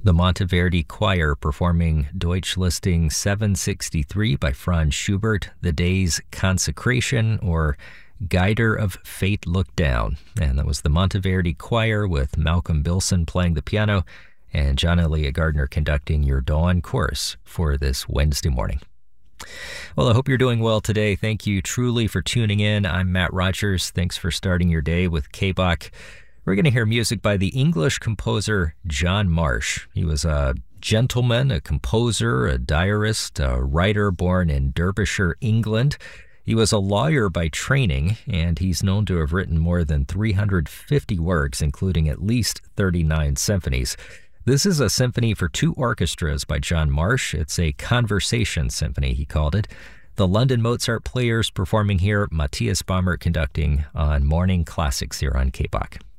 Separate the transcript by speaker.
Speaker 1: The Monteverdi Choir performing Deutsch Listing 763 by Franz Schubert, the day's consecration, or Guider of Fate Look Down. And that was the Monteverdi Choir with Malcolm Bilson playing the piano and John Elliott Gardner conducting your dawn chorus for this Wednesday morning. Well, I hope you're doing well today. Thank you truly for tuning in. I'm Matt Rogers. Thanks for starting your day with KBOC. We're going to hear music by the English composer John Marsh. He was a gentleman, a composer, a diarist, a writer born in Derbyshire, England. He was a lawyer by training, and he's known to have written more than 350 works, including at least 39 symphonies. This is a symphony for two orchestras by John Marsh. It's a conversation symphony, he called it. The London Mozart Players performing here, Matthias Baumert conducting on Morning Classics here on KBOC.